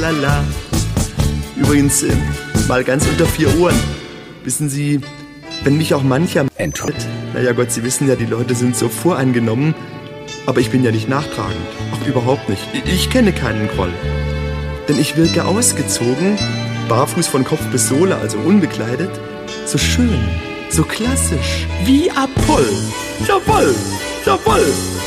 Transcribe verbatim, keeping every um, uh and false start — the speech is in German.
tralala. Übrigens, äh, mal ganz unter vier Ohren. Wissen Sie, wenn mich auch mancher... Entschuldigung. Naja Gott, Sie wissen ja, die Leute sind so voreingenommen. Aber ich bin ja nicht nachtragend. Ach, überhaupt nicht. Ich, ich kenne keinen Groll. Denn ich wirke ausgezogen, barfuß von Kopf bis Sohle, also unbekleidet, so schön, so klassisch, wie Apoll. Jawoll, jawoll.